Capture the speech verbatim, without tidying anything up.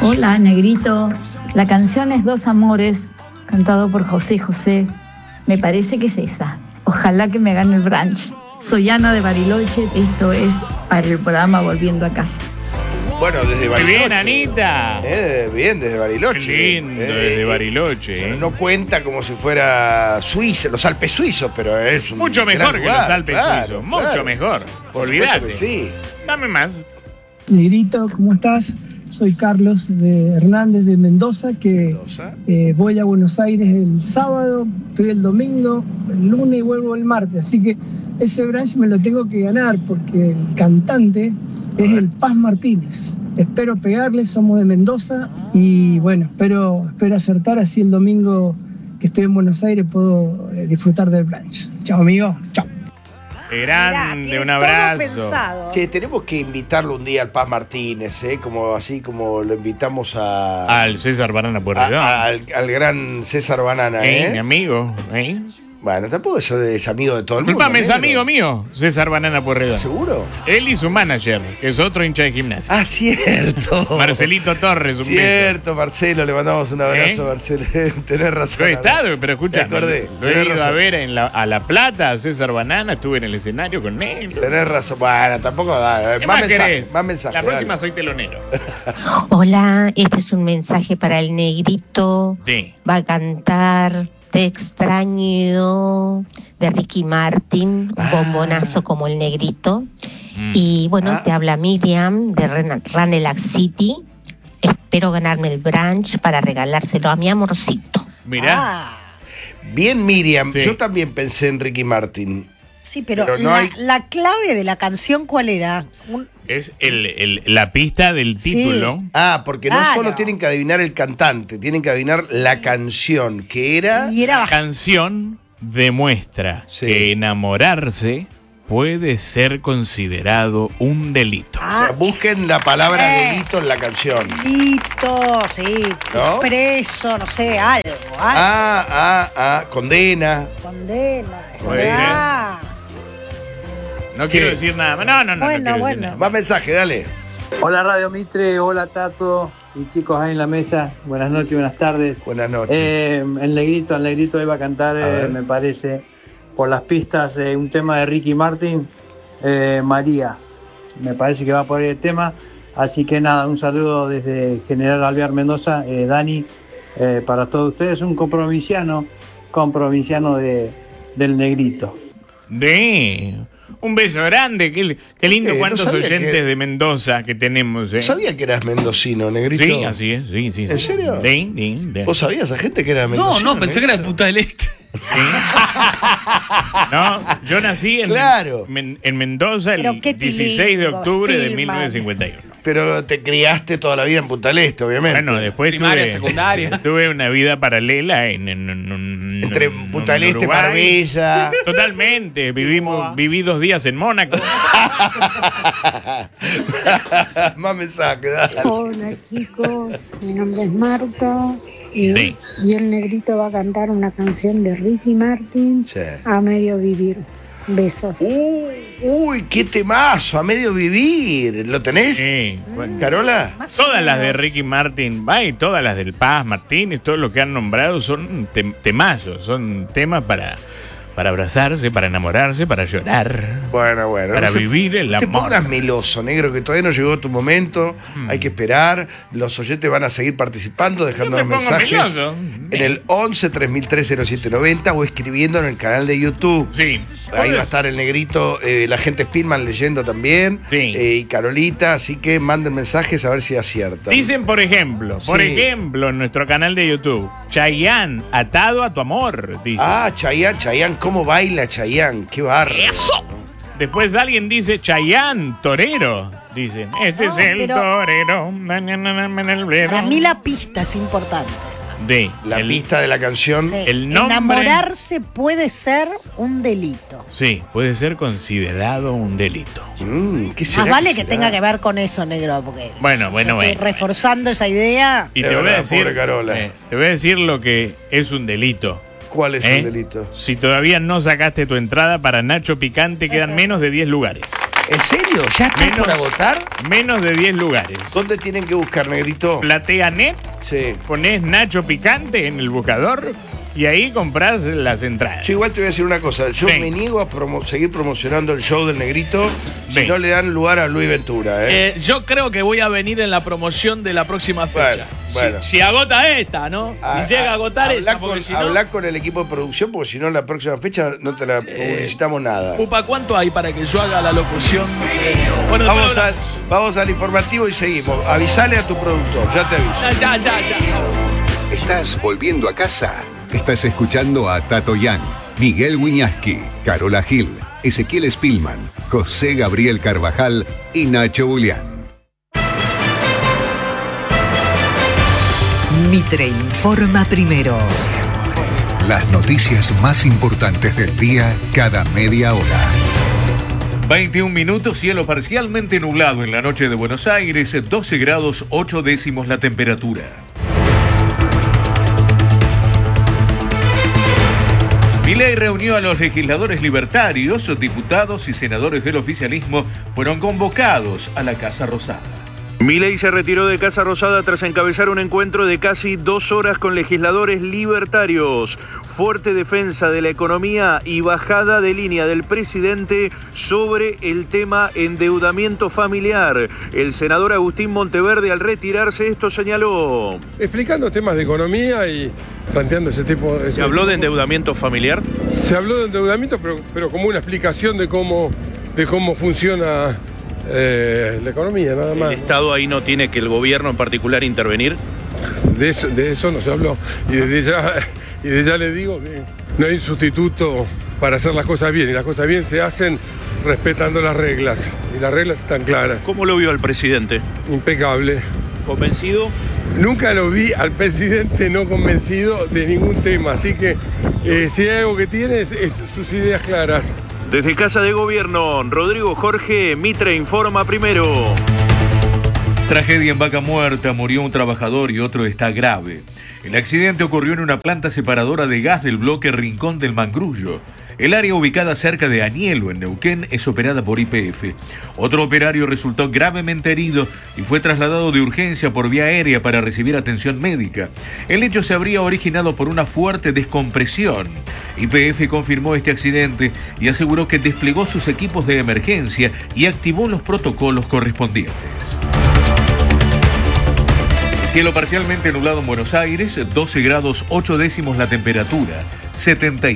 Hola, Negrito. La canción es Dos Amores, cantado por José José. Me parece que es esa. Ojalá que me gane el brunch. Soy Ana de Bariloche. Esto es para el programa Volviendo a Casa. Bueno, desde Bariloche. Bien, Anita. Eh, bien, desde Bariloche. Qué lindo, eh, desde Bariloche. Eh. No cuenta como si fuera Suiza, los Alpes suizos, pero es un Mucho mejor que lugar, los Alpes claro, suizos. Mucho claro. mejor. Por Olvídate. sí. Dame más. Negrito, ¿cómo estás? Soy Carlos de Hernández de Mendoza, que Mendoza. eh, voy a Buenos Aires el sábado, estoy el domingo, el lunes y vuelvo el martes. Así que ese brunch me lo tengo que ganar porque el cantante es el Paz Martínez. Espero pegarle, somos de Mendoza y bueno, espero, espero acertar, así el domingo que estoy en Buenos Aires puedo eh, disfrutar del brunch. Chao, amigo. Chao. Qué grande, Mirá, un tiene abrazo. todo pensado. Che, tenemos que invitarlo un día al Paz Martínez, ¿eh? Como, así como lo invitamos a, Al César Banana a- Pueyrredón. a- al, al gran César Banana, Eh, mi ¿eh? amigo. ¿Eh? Bueno, tampoco es, es amigo de todo el mundo. Disculpame, es negro. amigo mío, César Banana Pueyrredón. ¿Seguro? Él y su manager, que es otro hincha de gimnasia. Ah, cierto. Marcelito Torres, un Cierto, Marcelo, le mandamos un abrazo, ¿Eh? Marcelo. Tenés razón. beso. Yo he estado, pero escucha, Me acordé, lo he tenés ido a razón. ver en la, a La Plata, a César Banana, estuve en el escenario con él. Tenés razón. Bueno, tampoco da. ¿Qué Más más mensajes, querés? más mensajes. La próxima dale. soy telonero. Hola, este es un mensaje para el Negrito. Sí. Va a cantar Te extraño de Ricky Martin, un bombonazo como el Negrito. Mm. Y bueno, Ah. te habla Miriam de Ren- Ranelac City. Espero ganarme el brunch para regalárselo a mi amorcito. Mirá. Ah, Bien, Miriam. Sí. Yo también pensé en Ricky Martin. sí, pero, Pero no la, hay- la clave de la canción, ¿cuál era? Un- Es el, el- la pista del Sí. título. Ah, porque no Claro. solo tienen que adivinar el cantante, tienen que adivinar la canción, que era... y era La bastante. canción demuestra Sí. que enamorarse puede ser considerado un delito. O sea, Ah, busquen la palabra Eh. delito en la canción. Lito, sí, ¿No? preso, no sé, algo, algo. Ah, ah, ah, condena. Condena. Puede Ah, No quiero ¿Qué? decir nada más. No, no, no. Bueno, no quiero bueno. decir nada más. Más mensaje, dale. Hola Radio Mitre, hola Tato y chicos ahí en la mesa. Buenas noches, buenas tardes. Buenas noches. Eh, el negrito, el negrito iba a cantar, A eh, ver. me parece, por las pistas, eh, un tema de Ricky Martin, eh, María. Me parece que va por ahí el tema. Así que nada, un saludo desde General Alvear Mendoza, eh, Dani, eh, para todos ustedes, un comprovinciano, comprovinciano de, del negrito. De un beso grande. Qué, qué lindo Ok, no cuántos sabía oyentes que- de Mendoza que tenemos. ¿eh? ¿No sabía que eras mendocino, negrito? Sí, así es. Sí, sí, ¿En sí. serio? Sí, sí, sí. ¿Vos sabías a gente que era No, mendocino? no, pensé que era de Punta del Este. No, yo nací en, Claro. Men- en Mendoza el Pero qué dieciséis de lindo, octubre de Tilman. mil novecientos cincuenta y uno. Pero te criaste toda la vida en Punta del Este, obviamente. Bueno, después Primaria, tuve, secundaria. tuve una vida paralela en, en- en- en- Entre en Punta del Este, Uruguay. Marbella. Totalmente, vivimos, viví dos días en Mónaco. Más mensaje, dale. Hola chicos, mi nombre es Marta y, Sí. y el negrito va a cantar una canción de Ricky Martin, Sí. A Medio Vivir. Besos. Uh, uy, qué temazo, a medio vivir. ¿Lo tenés? Sí, bueno. ¿Carola? más o Todas las de menos. Ricky Martin, va, y todas las del Paz Martínez, todo lo que han nombrado son tem- temazos, son temas para, para abrazarse, para enamorarse, para llorar, Bueno, bueno. para no se- vivir el no te amor. pongas meloso, negro, que todavía no llegó tu momento. Hay que esperar. Los oyentes van a seguir participando, dejando No los me pongo mensajes meloso. en el once tres mil tres cero siete noventa o escribiendo en el canal de YouTube. Sí. Ahí va a estar el negrito, eh, la gente Spillman leyendo también. Sí. eh, y Carolita, así que manden mensajes a ver si aciertan. Dicen, por ejemplo, por Sí. ejemplo, en nuestro canal de YouTube, Chayanne, atado a tu amor, dice. Ah, Chayanne, Chayanne, ¿cómo baila Chayanne? Qué barro. Después alguien dice Chayanne, torero. Dicen, este No, es el pero- torero. na, na, na, na, na, el brero. Para mí la pista es importante. De La el- pista de la canción. Sí. El nombre- Enamorarse puede ser un delito. Sí, puede ser considerado un delito. Mm, ¿qué será Más vale que será? tenga que ver con eso, negro, porque Bueno, bueno, estoy bueno. reforzando esa idea. Y Es te voy a verdad, decir, pobre Carola. eh, te voy a decir lo que es un delito. ¿Cuál es ¿eh? el delito? Si todavía no sacaste tu entrada para Nacho Picante, quedan menos de diez lugares. ¿En serio? ¿Ya está Menos- por agotar? Menos de diez lugares. ¿Dónde tienen que buscar, negrito? PlateaNet, Sí. ponés Nacho Picante en el buscador y ahí comprás las entradas. Yo igual te voy a decir una cosa. Yo Sí. me niego a promo- seguir promocionando el show del negrito si Sí. no le dan lugar a Luis Ventura, ¿eh? Eh, yo creo que voy a venir en la promoción de la próxima fecha. Bueno, bueno. Si, si agota esta, ¿no? A- si llega a agotar habla esta, con, porque si no. habla con el equipo de producción, porque si no, la próxima fecha no te la publicitamos nada. Upa, ¿cuánto hay para que yo haga la locución? Eh, bueno, después Vamos, lo al, hablamos. vamos al informativo y seguimos. Avisale a tu productor, ya te aviso. Ya, ya, ya, ya. ¿Estás volviendo a casa? Estás escuchando a Tato Yang, Miguel Wiñaski, Carola Gil, Ezequiel Spillman, José Gabriel Carvajal y Nacho Julián. Mitre informa primero. Las noticias más importantes del día cada media hora. veintiún minutos, cielo parcialmente nublado en la noche de Buenos Aires, doce grados ocho décimos la temperatura. Milei reunió a los legisladores libertarios, diputados y senadores del oficialismo fueron convocados a la Casa Rosada. Milei se retiró de Casa Rosada tras encabezar un encuentro de casi dos horas con legisladores libertarios. Fuerte defensa de la economía y bajada de línea del presidente sobre el tema endeudamiento familiar. El senador Agustín Monteverde, al retirarse, esto señaló. Explicando temas de economía y planteando ese tipo de... ¿Se habló de endeudamiento familiar? Se habló de endeudamiento, pero, pero como una explicación de cómo, de cómo funciona eh, la economía, nada más. ¿El Estado ahí no tiene que el gobierno en particular intervenir? De eso, de eso no se habló. Y desde ya, y desde ya le digo que no hay sustituto para hacer las cosas bien. Y las cosas bien se hacen respetando las reglas. Y las reglas están claras. ¿Cómo lo vio al presidente? Impecable. ¿Convencido? Nunca lo vi al presidente no convencido de ningún tema. Así que eh, si hay algo que tiene es, es sus ideas claras. Desde Casa de Gobierno, Rodrigo Jorge, Mitre informa primero. Tragedia en Vaca Muerta, murió un trabajador y otro está grave. El accidente ocurrió en una planta separadora de gas del bloque Rincón del Mangrullo. El área ubicada cerca de Anielo, en Neuquén, es operada por Y P F. Otro operario resultó gravemente herido y fue trasladado de urgencia por vía aérea para recibir atención médica. El hecho se habría originado por una fuerte descompresión. Y P F confirmó este accidente y aseguró que desplegó sus equipos de emergencia y activó los protocolos correspondientes. Cielo parcialmente nublado en Buenos Aires, doce grados ocho décimos la temperatura, setenta y